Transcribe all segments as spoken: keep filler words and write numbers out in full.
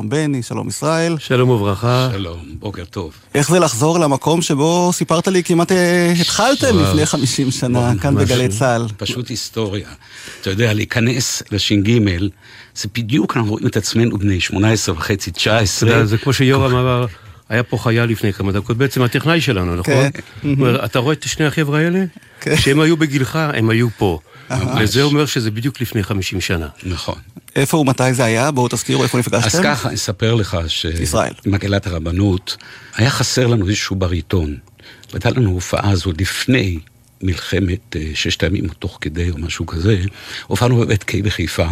שלום בני, שלום ישראל. שלום וברכה. שלום, בוקר טוב. איך זה לחזור למקום שבו סיפרת לי כמעט התחלתם לפני חמישים שנה, כאן בגלי צה"ל? פשוט היסטוריה. אתה יודע, להיכנס לש"ג, זה בדיוק, אנחנו רואים את עצמנו בני שמונה עשרה וחצי, תשע עשרה. זה כמו שיורם אמר, היה פה חייל לפני כמה דקות, בעצם הטכנאי שלנו, נכון? אתה רואה את שני החבר'ה האלה? כשהם היו בגילך, הם היו פה. וזה אומר שזה בדיוק לפני חמישים שנה. נכון. איפה ומתי זה היה? בואו תזכירו איפה נפגשתם. אז ככה, אני אספר לך שמקהלת הרבנות, היה חסר לנו איזשהו בריטון. והייתה לנו הופעה הזו לפני מלחמת ששת הימים, או תוך כדי או משהו כזה. הופענו בבית קיי בחיפה,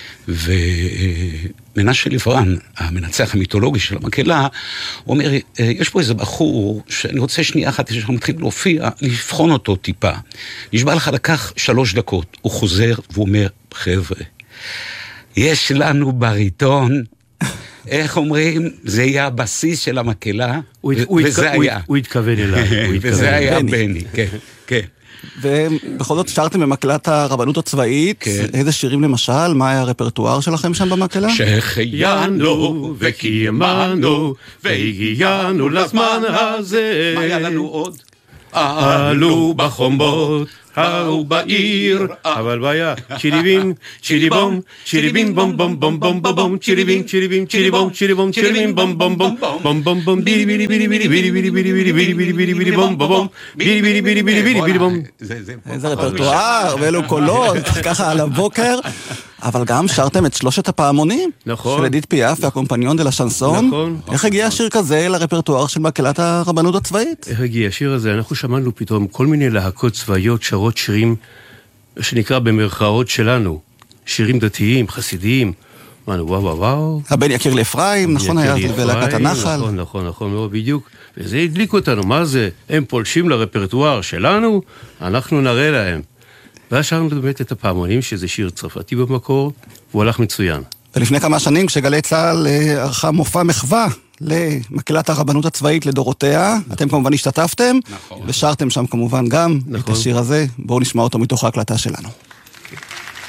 ומנשה לברן, המנצח המיתולוגי של המקהלה, הוא אומר, יש פה איזה בחור שאני רוצה שנייה אחת, שאנחנו מתחילים להופיע, לבחון אותו טיפה. נשבע לך לקח שלוש דקות. הוא חוזר והוא אומר, חבר'ה, יש לנו בריטון, איך אומרים, זה יהיה הבסיס של המקהלה, וזה היה. הוא התכוון אליו. וזה היה בני, כן, כן. ובכל זאת שרתם במקהלת הרבנות הצבאית, איזה שירים למשל, מה היה הרפרטואר שלכם שם במקהלה? שהחיינו וקיימנו והגיענו לזמן הזה. מה היה לנו עוד? עלו בחומות, עלו בעיר, אבל בעיה, צ'יליבים, צ'יליבום, צ'יליבים בום בום בום בום בום בום, צ'יליבים, צ'יליבים, צ'יליבום, צ'יליבום, צ'יליבים בום בום בום, בום בום בום, בילי בילי בילי בילי בילי בילי בילי בילי בילי בילי בילי בילי בום בום, בילי בילי בילי בילי בילי בילי בום. איזה רפרטואר, ואלו קולות, ככה על הבוקר. אבל גם שרתם את שלושת הפעמונים, של אדית פיאף והקומפניון דה לשנסון. איך הגיע השיר כזה לרפרטואר של מקהלת הרבנות הצבאית? איך הגיע השיר הזה? אנחנו שמענו פתאום כל מיני להקות צבאיות שרות שירים שנקרא במרכאות שלנו, שירים דתיים, חסידיים. אמרנו, וואו וואו וואו. הבן יקיר לאפרים, נכון היה, ולהקת הנחל. נכון, נכון, נכון, מאוד בדיוק. וזה הדליק אותנו, מה זה? הם פולשים לרפרטואר שלנו, אנחנו נראה להם. ואז שרנו באמת את הפעמונים, שזה שיר צרפתי במקור, והוא הלך מצוין. ולפני כמה שנים, כשגלי צה"ל ערכה מופע מחווה למקהלת הרבנות הצבאית לדורותיה, אתם כמובן השתתפתם, ושרתם שם כמובן גם את השיר הזה. בואו נשמע אותו מתוך ההקלטה שלנו.